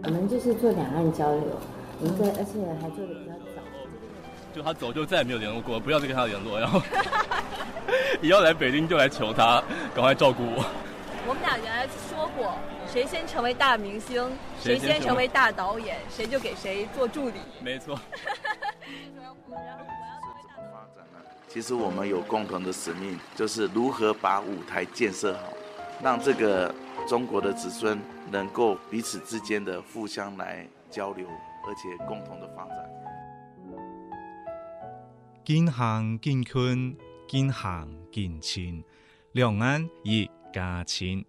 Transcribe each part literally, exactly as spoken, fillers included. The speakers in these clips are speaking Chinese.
我们就是做两岸交流，我们在而且还做的比较早。 就他走就再也没有联络过，不要再跟他联络，然后以后来北京就来求他赶快照顾我。 我们俩原来说过，谁先成为大明星，谁先成为大导演，谁就给谁做助理。 没错。 其实我们有共同的使命，就是如何把舞台建设好，让这个中国的子孙能够彼此之间的互相来交流，而且共同的发展。 近乡近近，近乡近亲，两岸一家亲。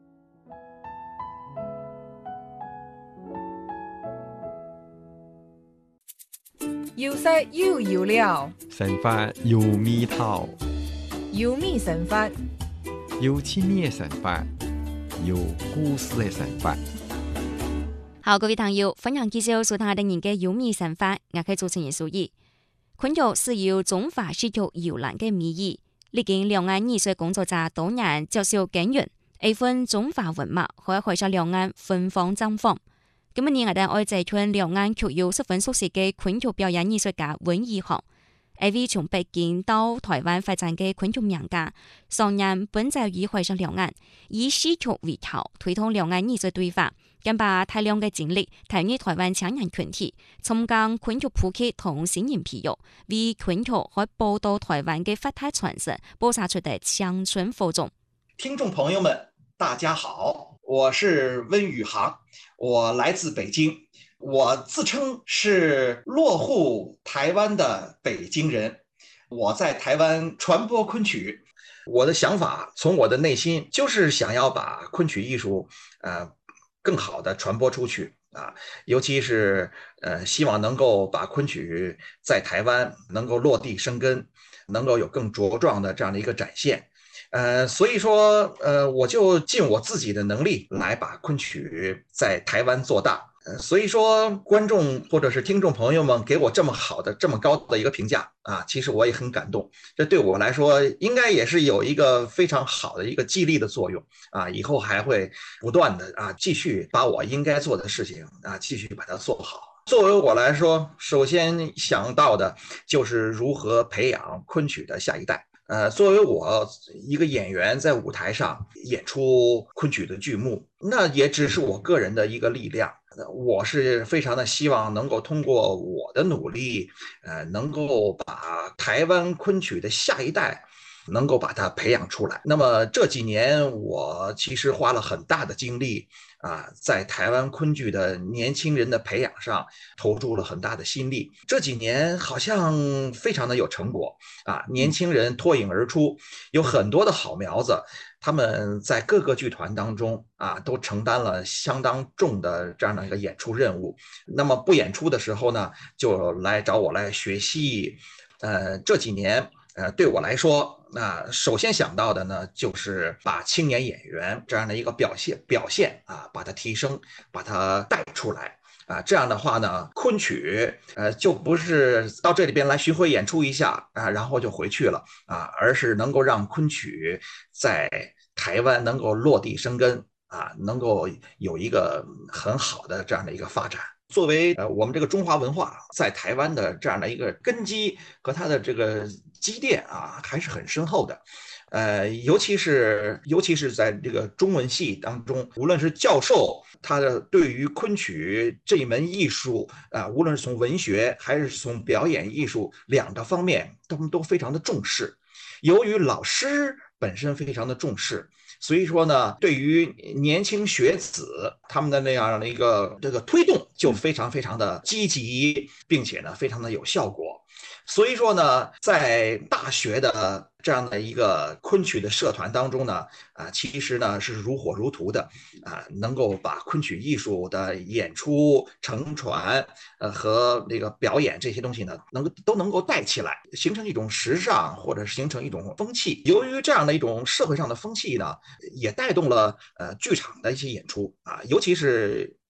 要識要要料， 神法要味道， 要味神法， 有千年神法，有故事的神法。 好，各位朋友，分享介紹所睇的人嘅有味神法，我係主持人蘇怡。昆曲是由中華戲曲搖籃嘅美意，歷經兩岸藝術工作者多年接受耕耘，一份中華文化可以開上兩岸芬芳綻放。今日我哋愛在屯兩岸曲友十分熟悉嘅昆曲表演藝術家溫以航，一位從北京到台灣發展嘅昆曲名家，上任本就以開上兩岸，以戲曲為頭推動兩岸藝術對話。更把大量嘅精力投入台灣青年群體，參加昆曲普及同新人培育，為昆曲可報導台灣嘅發達傳承，播撒出的鄉村風中。 聽眾朋友們，大家好，我是溫宇航，我來自北京，我自稱是落戶台灣的北京人，我在台灣傳播昆曲。我的想法從我的內心就是想要把昆曲藝術，呃。更好的傳播出去啊，尤其是呃，希望能夠把昆曲在台灣能夠落地生根，能夠有更茁壯的這樣的一個展現。呃，所以說呃，我就盡我自己的能力來把昆曲在台灣做大。呃，所以說觀眾或者是聽眾朋友們給我這麼好的、這麼高的一個評價啊，其實我也很感動。這對我來說應該也是有一個非常好的一個激勵的作用啊，以後還會不斷的啊繼續把我應該做的事情啊繼續把它做好。作為我來說，首先想到的就是如何培養昆曲的下一代。呃，作為我一個演員在舞台上演出昆曲的劇目，那也只是我個人的一個力量。我是非常的希望能夠通過我的努力，呃，能夠把台灣昆曲的下一代能夠把它培養出來。那麼這幾年我其實花了很大的精力啊，在台灣昆劇的年輕人的培養上投注了很大的心力。這幾年好像非常的有成果啊，年輕人脫穎而出，有很多的好苗子。他們在各個劇團當中啊，都承擔了相當重的這樣的一個演出任務。那麼不演出的時候呢，就來找我來學戲。呃，這幾年，呃，對我來說，那、呃、首先想到的呢，就是把青年演員這樣的一個表現表現啊，把它提升，把它帶出來。啊，這樣的話呢，昆曲呃就不是到這裡邊來巡迴演出一下啊，然後就回去了啊，而是能夠讓昆曲在台灣能夠落地生根啊，能夠有一個很好的這樣的一個發展。作為呃我們這個中華文化在台灣的這樣的一個根基和它的這個積澱啊，還是很深厚的。呃，尤其是尤其是在這個中文系當中，無論是教授，他的對於昆曲這一門藝術啊，無論是從文學還是從表演藝術兩個方面，他們都非常的重視。由於老師本身非常的重視，所以說呢，對於年輕學子他們的那樣的一個這個推動就非常非常的積極，並且呢非常的有效果。所以說呢，在大學的這樣的一個昆曲的社團當中呢，啊，其實呢是如火如荼的，啊，能夠把昆曲藝術的演出、承傳，呃和那個表演這些東西呢，能夠都能夠帶起來，形成一種時尚，或者是形成一種風氣。由於這樣的一種社會上的風氣呢，也帶動了呃劇場的一些演出啊，尤其是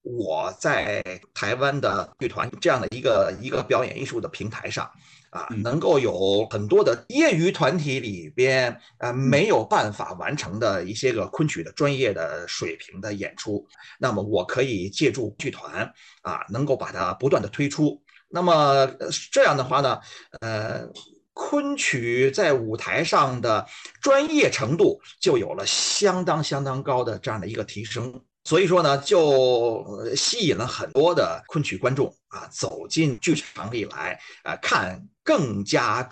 我在台湾的剧团这样的一个一个表演艺术的平台上啊，能够有很多的业余团体里边呃没有办法完成的一些个昆曲的专业的水平的演出，那么我可以借助剧团啊，能够把它不断的推出。那么这样的话呢，呃，昆曲在舞台上的专业程度就有了相当相当高的这样的一个提升。所以说呢，就吸引了很多的昆曲观众啊走进剧场里来，啊看更加